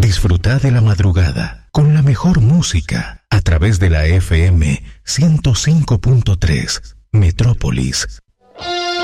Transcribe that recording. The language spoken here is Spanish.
Disfruta de la madrugada con la mejor música a través de la FM 105.3 Metrópolis